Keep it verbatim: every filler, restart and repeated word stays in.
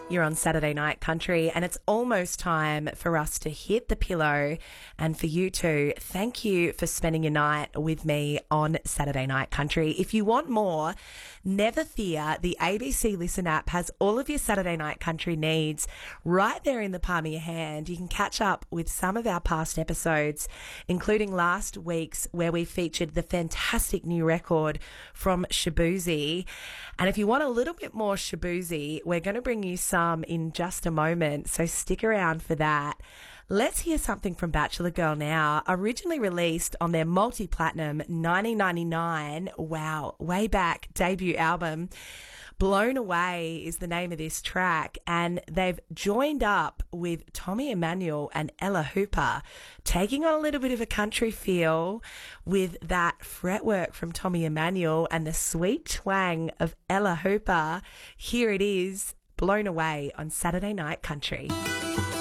You're on Saturday Night Country, and it's almost time for us to hit the pillow. And for you too, thank you for spending your night with me on Saturday Night Country. If you want more, never fear. The A B C Listen app has all of your Saturday Night Country needs right there in the palm of your hand. You can catch up with some of our past episodes, including last week's where we featured the fantastic new record from Shaboozey. And if you want a little bit more Shaboozey, we're going to bring you some in just a moment, so stick around for that. Let's hear something from Bachelor Girl now. Originally released on their multi-platinum nineteen ninety-nine, wow, way back debut album, Blown Away is the name of this track, and they've joined up with Tommy Emmanuel and Ella Hooper, taking on a little bit of a country feel with that fretwork from Tommy Emmanuel and the sweet twang of Ella Hooper. Here it is, Blown Away on Saturday Night Country.